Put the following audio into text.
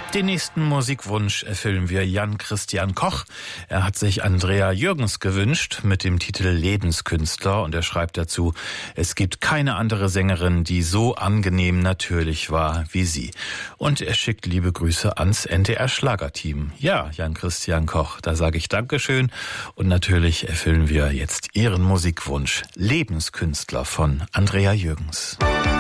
Den nächsten Musikwunsch erfüllen wir Jan Christian Koch. Er hat sich Andrea Jürgens gewünscht mit dem Titel Lebenskünstler und er schreibt dazu: Es gibt keine andere Sängerin, die so angenehm natürlich war wie sie. Und er schickt liebe Grüße ans NDR Schlagerteam. Ja, Jan Christian Koch, da sage ich Dankeschön und natürlich erfüllen wir jetzt Ihren Musikwunsch Lebenskünstler von Andrea Jürgens.